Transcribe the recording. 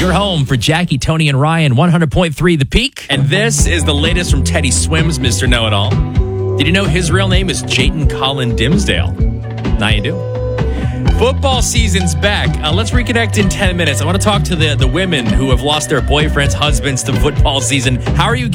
your home for Jackie, Tony, and Ryan, 100.3 The Peak. And this is the latest from Teddy Swims, Mr. Know-It-All. Did you know his real name is Jayton Colin Dimsdale? Now you do. Football season's back. Let's reconnect in 10 minutes. I want to talk to the women who have lost their boyfriends, husbands to football season. How are you